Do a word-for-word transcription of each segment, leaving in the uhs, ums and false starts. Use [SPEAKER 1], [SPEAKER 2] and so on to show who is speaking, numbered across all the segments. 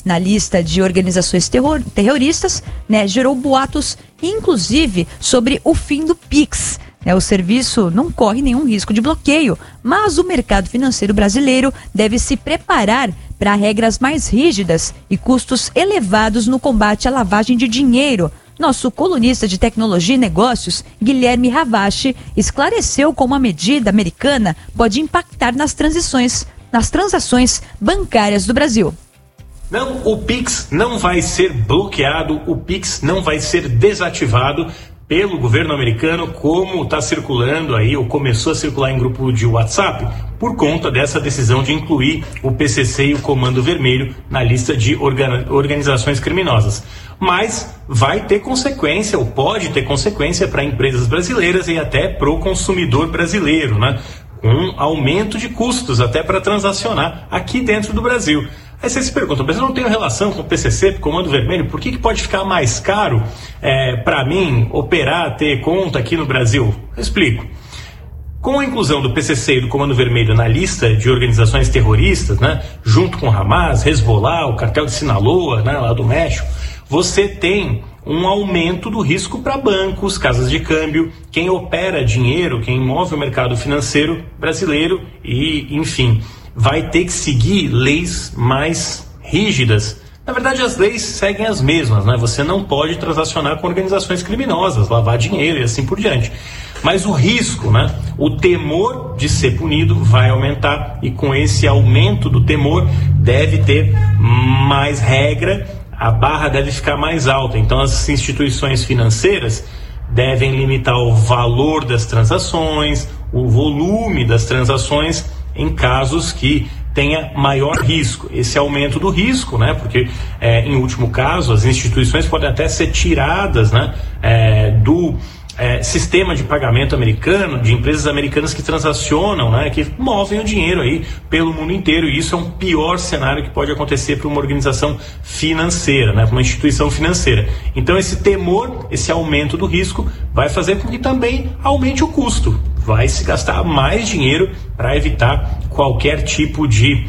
[SPEAKER 1] na lista de organizações terror, terroristas, né, gerou boatos, inclusive, sobre o fim do Pix. O serviço não corre nenhum risco de bloqueio, mas o mercado financeiro brasileiro deve se preparar para regras mais rígidas e custos elevados no combate à lavagem de dinheiro. Nosso colunista de tecnologia e negócios, Guilherme Ravache, esclareceu como a medida americana pode impactar nas transições, nas transações bancárias do Brasil.
[SPEAKER 2] Não, o Pix não vai ser bloqueado, o Pix não vai ser desativado pelo governo americano, como está circulando aí, ou começou a circular em grupo de WhatsApp, por conta dessa decisão de incluir o P C C e o Comando Vermelho na lista de organizações criminosas. Mas vai ter consequência, ou pode ter consequência para empresas brasileiras e até para o consumidor brasileiro, né? Um aumento de custos até para transacionar aqui dentro do Brasil. Aí você se pergunta, mas eu não tenho relação com o P C C, Comando Vermelho, por que que pode ficar mais caro é, para mim operar, ter conta aqui no Brasil? Eu explico. Com a inclusão do P C C e do Comando Vermelho na lista de organizações terroristas, né, junto com Hamas, Hezbollah, o cartel de Sinaloa, né, lá do México, você tem um aumento do risco para bancos, casas de câmbio, quem opera dinheiro, quem move o mercado financeiro brasileiro e, enfim, vai ter que seguir leis mais rígidas. Na verdade, as leis seguem as mesmas, né? Você não pode transacionar com organizações criminosas, lavar dinheiro e assim por diante. Mas o risco, né? O temor de ser punido vai aumentar e com esse aumento do temor deve ter mais regra, a barra deve ficar mais alta. Então as instituições financeiras devem limitar o valor das transações, o volume das transações em casos que tenha maior risco. Esse aumento do risco, né? Porque é, em último caso as instituições podem até ser tiradas, né? É, do é, sistema de pagamento americano, de empresas americanas que transacionam, né? Que movem o dinheiro aí pelo mundo inteiro, e isso é um pior cenário que pode acontecer para uma organização financeira, né? Para uma instituição financeira. Então esse temor, esse aumento do risco vai fazer com que também aumente o custo. Vai se gastar mais dinheiro para evitar qualquer tipo de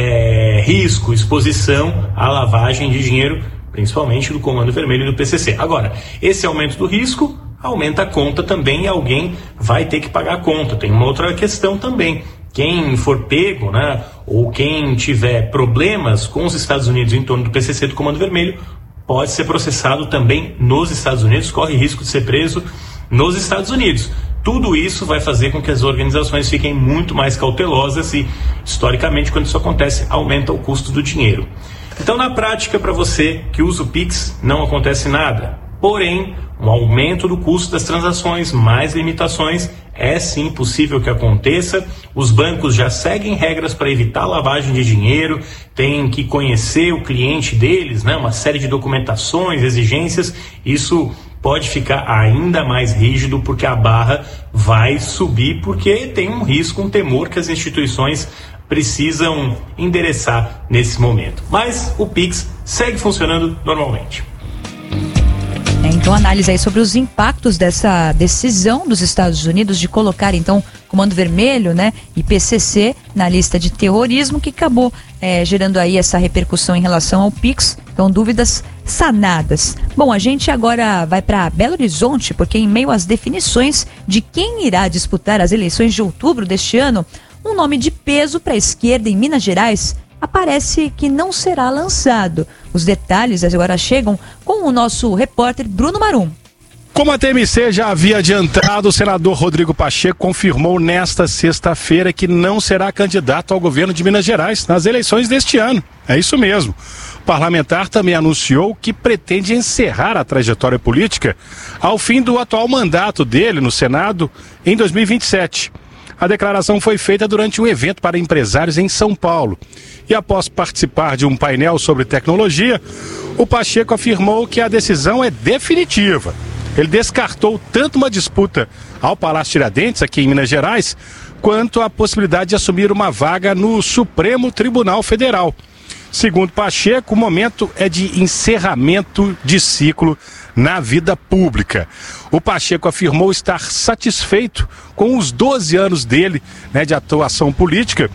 [SPEAKER 2] é, risco, exposição à lavagem de dinheiro, principalmente do Comando Vermelho e do P C C. Agora, esse aumento do risco aumenta a conta também e alguém vai ter que pagar a conta. Tem uma outra questão também. Quem for pego, né, ou quem tiver problemas com os Estados Unidos em torno do P C C e do Comando Vermelho, pode ser processado também nos Estados Unidos, corre risco de ser preso nos Estados Unidos. Tudo isso vai fazer com que as organizações fiquem muito mais cautelosas e, historicamente, quando isso acontece, aumenta o custo do dinheiro. Então, na prática, para você que usa o Pix, não acontece nada. Porém, um aumento do custo das transações, mais limitações, é sim possível que aconteça. Os bancos já seguem regras para evitar lavagem de dinheiro, tem que conhecer o cliente deles, né? Uma série de documentações, exigências. Isso pode ficar ainda mais rígido porque a barra vai subir, porque tem um risco, um temor que as instituições precisam endereçar nesse momento. Mas o Pix segue funcionando normalmente.
[SPEAKER 1] Então, análise aí sobre os impactos dessa decisão dos Estados Unidos de colocar, então, Comando Vermelho, né, e P C C na lista de terrorismo, que acabou é, gerando aí essa repercussão em relação ao Pix. Então, dúvidas sanadas. Bom, a gente agora vai para Belo Horizonte, porque em meio às definições de quem irá disputar as eleições de outubro deste ano, um nome de peso para a esquerda em Minas Gerais aparece que não será lançado. Os detalhes agora chegam com o nosso repórter Bruno Marum.
[SPEAKER 3] Como a T M C já havia adiantado, o senador Rodrigo Pacheco confirmou nesta sexta-feira que não será candidato ao governo de Minas Gerais nas eleições deste ano. É isso mesmo. O parlamentar também anunciou que pretende encerrar a trajetória política ao fim do atual mandato dele no Senado em dois mil e vinte e sete. A declaração foi feita durante um evento para empresários em São Paulo. E após participar de um painel sobre tecnologia, o Pacheco afirmou que a decisão é definitiva. Ele descartou tanto uma disputa ao Palácio Tiradentes, aqui em Minas Gerais, quanto a possibilidade de assumir uma vaga no Supremo Tribunal Federal. Segundo Pacheco, o momento é de encerramento de ciclo na vida pública. O Pacheco afirmou estar satisfeito com os doze anos dele, né, de atuação política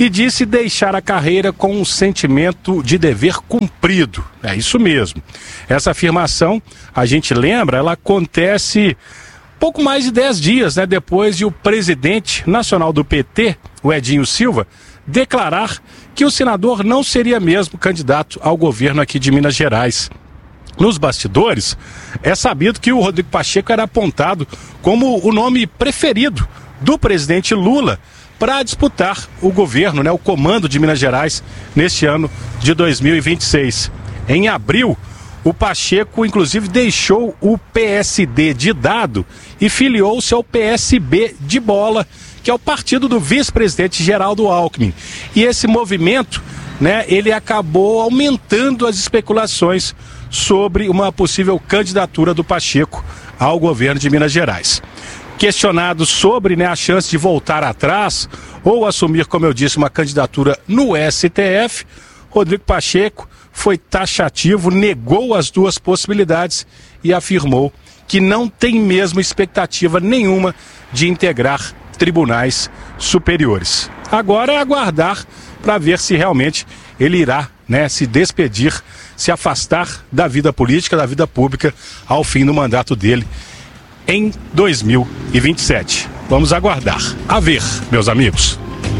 [SPEAKER 3] e disse deixar a carreira com um sentimento de dever cumprido. É isso mesmo. Essa afirmação, a gente lembra, ela acontece pouco mais de dez dias, né, depois de o presidente nacional do P T, o Edinho Silva, declarar que o senador não seria mesmo candidato ao governo aqui de Minas Gerais. Nos bastidores, é sabido que o Rodrigo Pacheco era apontado como o nome preferido do presidente Lula para disputar o governo, né, o comando de Minas Gerais neste ano de dois mil e vinte e seis. Em abril, o Pacheco, inclusive, deixou o P S D de dado e filiou-se ao P S B de bola, que é o partido do vice-presidente Geraldo Alckmin. E esse movimento, né, ele acabou aumentando as especulações sobre uma possível candidatura do Pacheco ao governo de Minas Gerais. Questionado sobre, né, a chance de voltar atrás ou assumir, como eu disse, uma candidatura no S T F, Rodrigo Pacheco foi taxativo, negou as duas possibilidades e afirmou que não tem mesmo expectativa nenhuma de integrar tribunais superiores. Agora é aguardar para ver se realmente ele irá, né, se despedir, se afastar da vida política, da vida pública, ao fim do mandato dele em dois mil e vinte e sete. Vamos aguardar. A ver, meus amigos.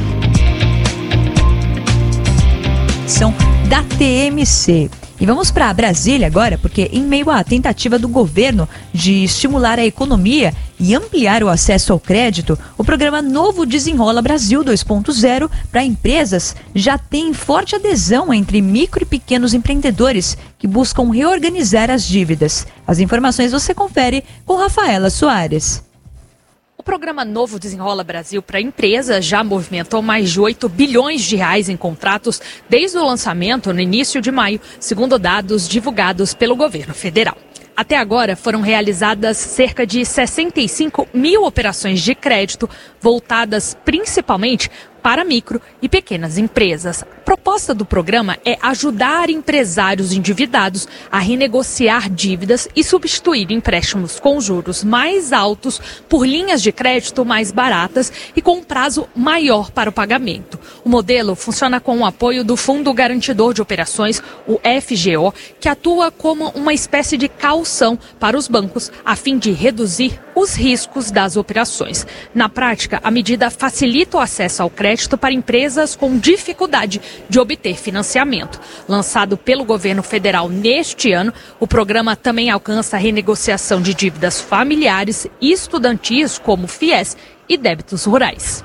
[SPEAKER 1] São da T M C. E vamos para Brasília agora, porque em meio à tentativa do governo de estimular a economia e ampliar o acesso ao crédito, o programa Novo Desenrola Brasil dois ponto zero para empresas já tem forte adesão entre micro e pequenos empreendedores que buscam reorganizar as dívidas. As informações você confere com Rafaela Soares.
[SPEAKER 4] O programa Novo Desenrola Brasil para empresas já movimentou mais de oito bilhões de reais em contratos desde o lançamento no início de maio, segundo dados divulgados pelo governo federal. Até agora foram realizadas cerca de sessenta e cinco mil operações de crédito, voltadas principalmente para micro e pequenas empresas. A proposta do programa é ajudar empresários endividados a renegociar dívidas e substituir empréstimos com juros mais altos por linhas de crédito mais baratas e com um prazo maior para o pagamento. O modelo funciona com o apoio do Fundo Garantidor de Operações, o F G O, que atua como uma espécie de caução para os bancos, a fim de reduzir os riscos das operações. Na prática, a medida facilita o acesso ao crédito para empresas com dificuldade de obter financiamento. Lançado pelo governo federal neste ano, o programa também alcança a renegociação de dívidas familiares e estudantis, como FIES, e débitos rurais.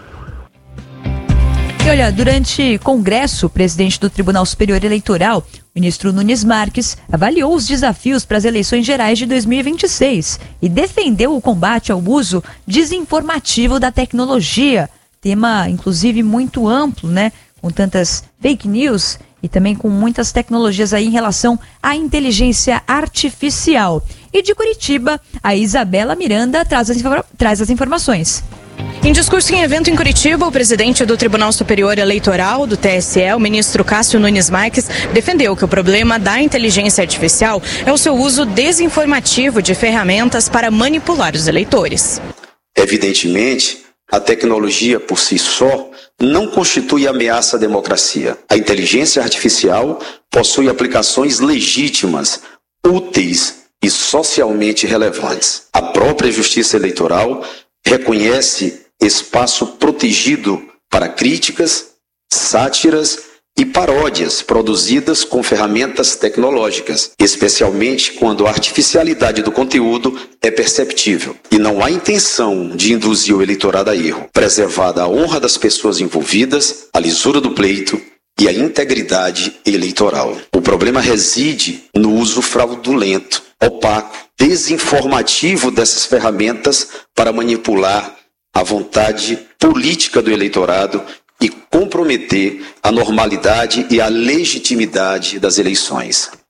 [SPEAKER 1] E olha, durante congresso, o presidente do Tribunal Superior Eleitoral, o ministro Nunes Marques, avaliou os desafios para as eleições gerais de dois mil e vinte e seis e defendeu o combate ao uso desinformativo da tecnologia. Tema, inclusive, muito amplo, né? Com tantas fake news e também com muitas tecnologias aí em relação à inteligência artificial. E de Curitiba, a Isabela Miranda traz as, traz as informações.
[SPEAKER 5] Em discurso em evento em Curitiba, o presidente do Tribunal Superior Eleitoral, do T S E, o ministro Cássio Nunes Marques, defendeu que o problema da inteligência artificial é o seu uso desinformativo de ferramentas para manipular os eleitores.
[SPEAKER 6] Evidentemente, a tecnologia por si só não constitui ameaça à democracia. A inteligência artificial possui aplicações legítimas, úteis e socialmente relevantes. A própria Justiça Eleitoral reconhece espaço protegido para críticas, sátiras e paródias produzidas com ferramentas tecnológicas, especialmente quando a artificialidade do conteúdo é perceptível e não há intenção de induzir o eleitorado a erro, preservada a honra das pessoas envolvidas, a lisura do pleito e a integridade eleitoral. O problema reside no uso fraudulento, opaco, desinformativo dessas ferramentas para manipular a vontade política do eleitorado e comprometer a normalidade e a legitimidade das eleições.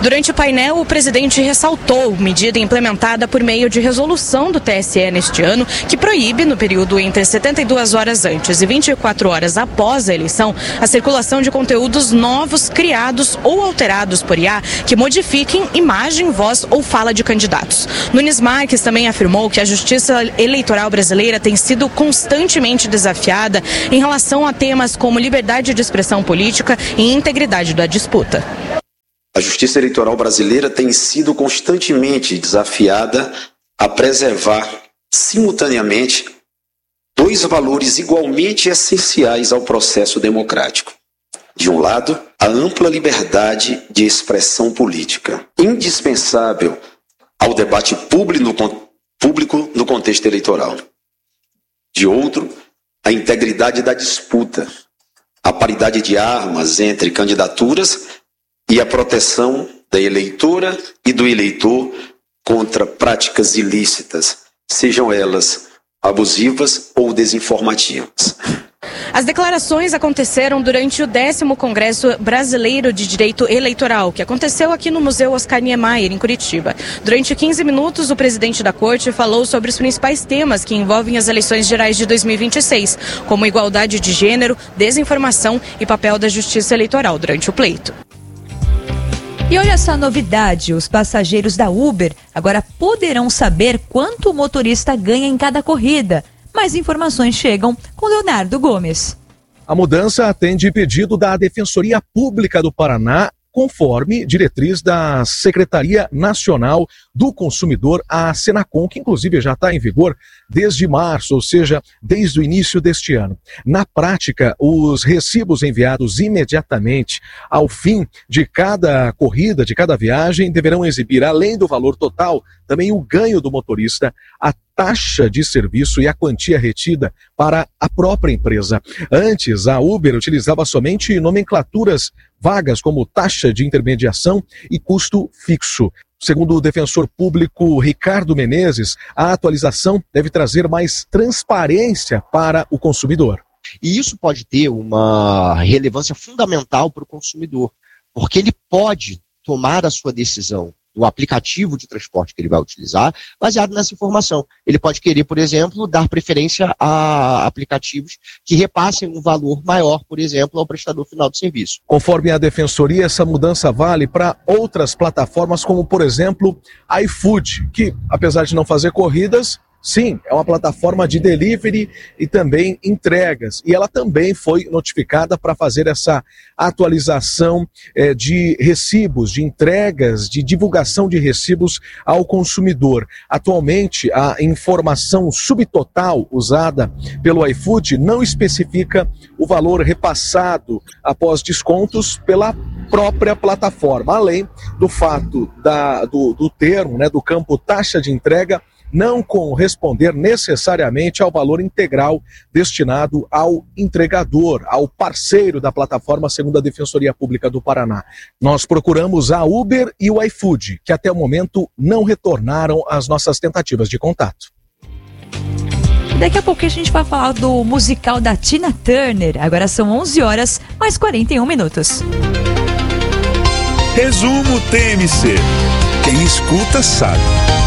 [SPEAKER 5] Durante o painel, o presidente ressaltou medida implementada por meio de resolução do T S E neste ano, que proíbe, no período entre setenta e duas horas antes e vinte e quatro horas após a eleição, a circulação de conteúdos novos criados ou alterados por I A que modifiquem imagem, voz ou fala de candidatos. Nunes Marques também afirmou que a Justiça Eleitoral brasileira tem sido constantemente desafiada em relação a temas como liberdade de expressão política e integridade da disputa.
[SPEAKER 6] A Justiça Eleitoral brasileira tem sido constantemente desafiada a preservar simultaneamente dois valores igualmente essenciais ao processo democrático. De um lado, a ampla liberdade de expressão política, indispensável ao debate público no contexto eleitoral. De outro, a integridade da disputa, a paridade de armas entre candidaturas e a proteção da eleitora e do eleitor contra práticas ilícitas, sejam elas abusivas ou desinformativas.
[SPEAKER 5] As declarações aconteceram durante o décimo Congresso Brasileiro de Direito Eleitoral, que aconteceu aqui no Museu Oscar Niemeyer, em Curitiba. Durante quinze minutos, o presidente da Corte falou sobre os principais temas que envolvem as eleições gerais de dois mil e vinte e seis, como igualdade de gênero, desinformação e papel da Justiça Eleitoral durante o pleito.
[SPEAKER 1] E olha essa novidade, os passageiros da Uber agora poderão saber quanto o motorista ganha em cada corrida. Mais informações chegam com Leonardo Gomes.
[SPEAKER 7] A mudança atende pedido da Defensoria Pública do Paraná, conforme diretriz da Secretaria Nacional do Consumidor, a Senacom, que inclusive já está em vigor desde março, ou seja, desde o início deste ano. Na prática, os recibos enviados imediatamente ao fim de cada corrida, de cada viagem, deverão exibir, além do valor total, também o ganho do motorista, a taxa de serviço e a quantia retida para a própria empresa. Antes, a Uber utilizava somente nomenclaturas vagas como taxa de intermediação e custo fixo. Segundo o defensor público Ricardo Menezes, a atualização deve trazer mais transparência para o consumidor.
[SPEAKER 8] E isso pode ter uma relevância fundamental para o consumidor, porque ele pode tomar a sua decisão do aplicativo de transporte que ele vai utilizar, baseado nessa informação. Ele pode querer, por exemplo, dar preferência a aplicativos que repassem um valor maior, por exemplo, ao prestador final do serviço.
[SPEAKER 7] Conforme a Defensoria, essa mudança vale para outras plataformas, como, por exemplo, iFood, que, apesar de não fazer corridas, sim, é uma plataforma de delivery e também entregas. E ela também foi notificada para fazer essa atualização eh, de recibos, de entregas, de divulgação de recibos ao consumidor. Atualmente, a informação subtotal usada pelo iFood não especifica o valor repassado após descontos pela própria plataforma, além do fato da, do, do termo, né, do campo taxa de entrega, não corresponder necessariamente ao valor integral destinado ao entregador, ao parceiro da plataforma, segundo a Defensoria Pública do Paraná. Nós procuramos a Uber e o iFood, que até o momento não retornaram às nossas tentativas de contato.
[SPEAKER 1] Daqui a pouco a gente vai falar do musical da Tina Turner. Agora são onze horas, mais quarenta e um minutos.
[SPEAKER 9] Resumo T M C. Quem escuta sabe.